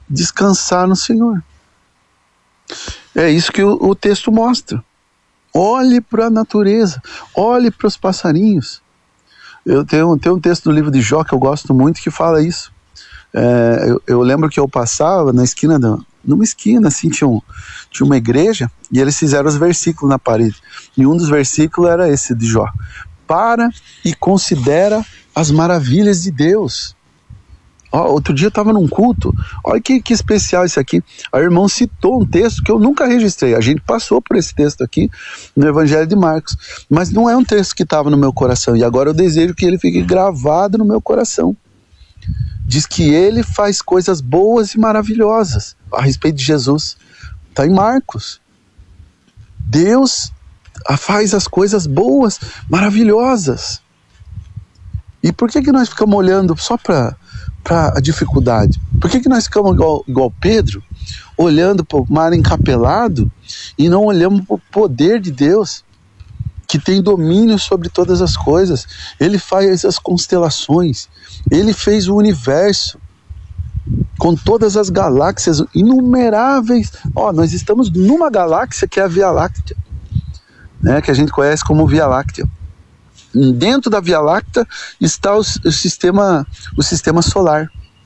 descansar no Senhor. É isso que o texto mostra. Olhe para a natureza, olhe para os passarinhos. Eu tenho um texto do livro de Jó que eu gosto muito que fala isso. Eu lembro que eu passava na esquina, numa esquina assim, tinha uma igreja, e eles fizeram os versículos na parede. E um dos versículos era esse de Jó. Para e considera as maravilhas de Deus. Outro dia eu estava num culto, olha que especial isso aqui. A irmã citou um texto que eu nunca registrei. A gente passou por esse texto aqui no Evangelho de Marcos, mas não é um texto que estava no meu coração, e agora eu desejo que ele fique gravado no meu coração. Diz que ele faz coisas boas e maravilhosas a respeito de Jesus. Está em Marcos. Deus faz as coisas boas, maravilhosas. E por que nós ficamos olhando só para a dificuldade? Por que nós ficamos igual Pedro, olhando para o mar encapelado e não olhamos para o poder de Deus, que tem domínio sobre todas as coisas? Ele faz as constelações, ele fez o universo, com todas as galáxias inumeráveis. Nós estamos numa galáxia que é a Via Láctea, né, que a gente conhece como Via Láctea. Dentro da Via Láctea está o sistema solar.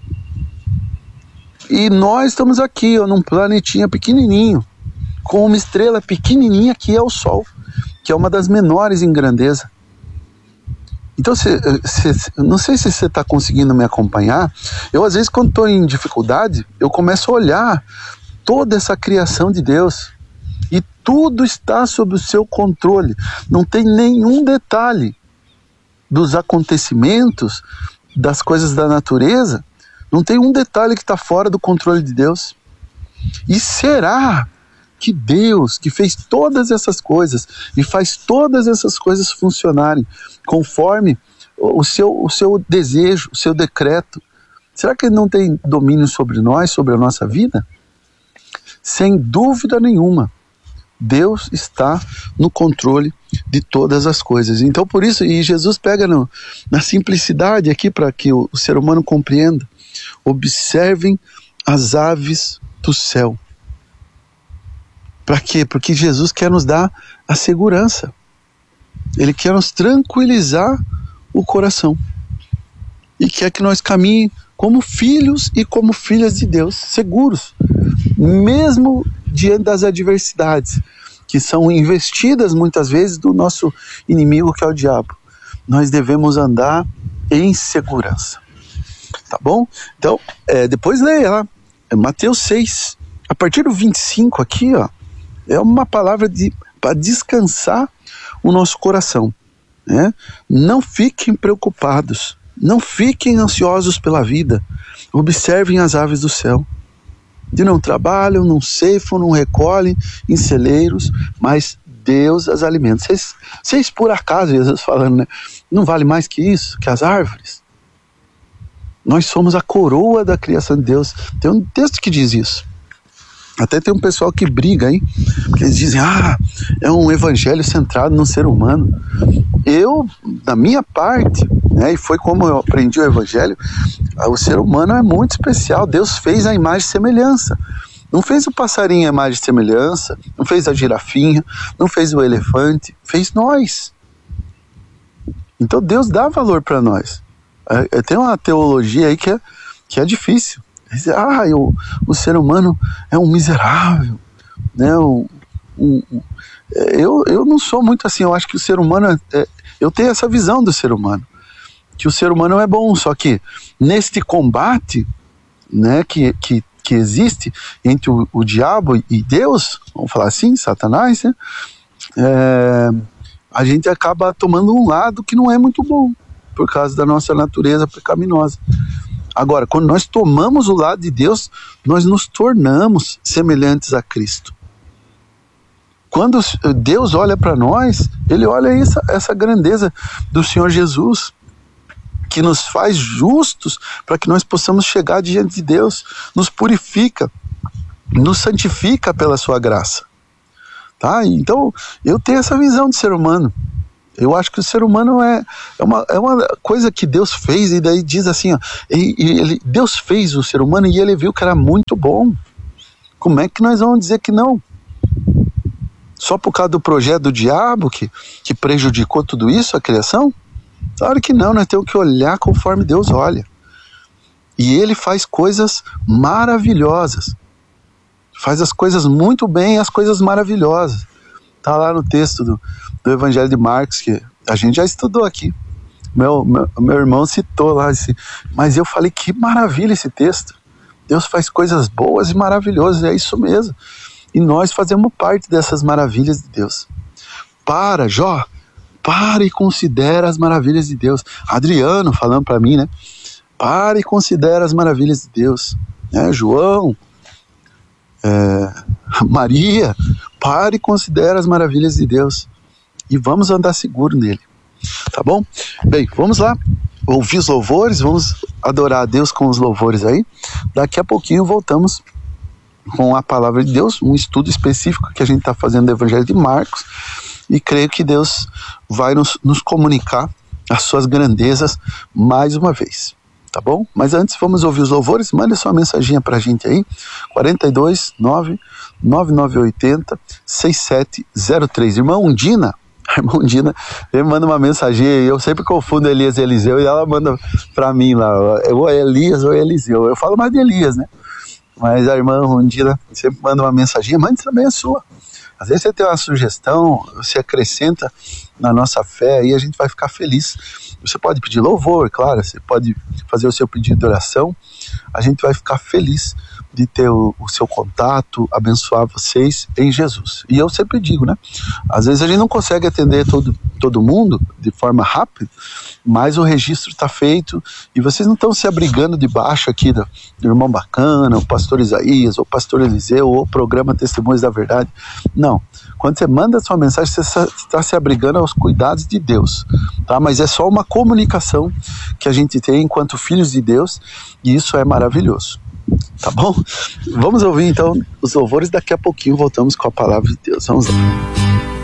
E nós estamos aqui, num planetinha pequenininho, com uma estrela pequenininha que é o Sol, que é uma das menores em grandeza. Então, não sei se você está conseguindo me acompanhar. Eu, às vezes, quando estou em dificuldade, eu começo a olhar toda essa criação de Deus. E tudo está sob o seu controle. Não tem nenhum detalhe dos acontecimentos, das coisas da natureza. Não tem um detalhe que está fora do controle de Deus. E será que Deus, que fez todas essas coisas e faz todas essas coisas funcionarem conforme o seu desejo, o seu decreto, será que Ele não tem domínio sobre nós, sobre a nossa vida? Sem dúvida nenhuma, Deus está no controle de todas as coisas. Então, por isso, e Jesus pega na simplicidade aqui para que o ser humano compreenda. Observem as aves do céu. Para quê? Porque Jesus quer nos dar a segurança. Ele quer nos tranquilizar o coração. E quer que nós caminhem como filhos e como filhas de Deus, seguros. Mesmo diante das adversidades, que são investidas muitas vezes do nosso inimigo, que é o diabo. Nós devemos andar em segurança. Tá bom? Então, depois leia lá. Mateus 6. A partir do 25 aqui, é uma palavra para descansar o nosso coração, né? Não fiquem preocupados, não fiquem ansiosos pela vida. Observem as aves do céu. De não trabalham, não ceifam, não recolhem em celeiros, mas Deus as alimenta. Vocês por acaso, Jesus falando, né? Não vale mais que isso, que as árvores? Nós somos a coroa da criação de Deus. Tem um texto que diz isso. Até tem um pessoal que briga, hein? Porque eles dizem, é um evangelho centrado no ser humano. Eu, da minha parte, né, e foi como eu aprendi o evangelho, o ser humano é muito especial. Deus fez a imagem e semelhança. Não fez o passarinho a imagem e semelhança, não fez a girafinha, não fez o elefante, fez nós. Então Deus dá valor para nós. Tem uma teologia aí que é difícil. O ser humano é um miserável, né? Eu não sou muito assim. Eu acho que o ser humano eu tenho essa visão do ser humano, que o ser humano é bom, só que neste combate, né, que existe entre o diabo e Deus, vamos falar assim, Satanás, né? A gente acaba tomando um lado que não é muito bom, por causa da nossa natureza pecaminosa. Agora, quando nós tomamos o lado de Deus, nós nos tornamos semelhantes a Cristo. Quando Deus olha para nós, Ele olha essa grandeza do Senhor Jesus, que nos faz justos para que nós possamos chegar diante de Deus, nos purifica, nos santifica pela sua graça. Tá? Então, eu tenho essa visão de ser humano. Eu acho que o ser humano é uma coisa que Deus fez, e daí diz assim, ó, Deus fez o ser humano e ele viu que era muito bom. Como é que nós vamos dizer que não? Só por causa do projeto do diabo que prejudicou tudo isso, a criação? Claro que não, nós temos que olhar conforme Deus olha. E ele faz coisas maravilhosas. Faz as coisas muito bem, as coisas maravilhosas. Está lá no texto do Evangelho de Marcos, que a gente já estudou aqui. Meu irmão citou lá, mas eu falei, que maravilha esse texto. Deus faz coisas boas e maravilhosas, é isso mesmo. E nós fazemos parte dessas maravilhas de Deus. Jó, para e considera as maravilhas de Deus. Adriano falando para mim, né? Para e considera as maravilhas de Deus. João, Maria, para e considera as maravilhas de Deus. E vamos andar seguro nele. Tá bom? Bem, vamos lá. Ouvir os louvores, vamos adorar a Deus com os louvores aí. Daqui a pouquinho voltamos com a palavra de Deus, um estudo específico que a gente está fazendo do Evangelho de Marcos, e creio que Deus vai nos comunicar as suas grandezas mais uma vez, tá bom? Mas antes vamos ouvir os louvores. Mande sua mensaginha pra gente aí, 429-9980-6703. Irmã Undina, ele manda uma mensagem, e eu sempre confundo Elias e Eliseu, e ela manda pra mim lá, ou é Elias ou é Eliseu. Eu falo mais de Elias, né? Mas a irmã Rondina sempre manda uma mensagem, mande também a sua. Às vezes você tem uma sugestão, você acrescenta na nossa fé, e a gente vai ficar feliz. Você pode pedir louvor, claro, você pode fazer o seu pedido de oração, a gente vai ficar feliz de ter o seu contato, abençoar vocês em Jesus. E eu sempre digo, né? Às vezes a gente não consegue atender todo mundo de forma rápida, mas o registro está feito, e vocês não estão se abrigando debaixo aqui do Irmão Bacana, o pastor Isaías, ou o pastor Eliseu, ou o programa Testemunhos da Verdade. Não. Quando você manda a sua mensagem, você está se abrigando aos cuidados de Deus, tá? Mas é só uma comunicação que a gente tem enquanto filhos de Deus, e isso é maravilhoso. Tá bom? Vamos ouvir então os louvores, daqui a pouquinho voltamos com a palavra de Deus. Vamos lá.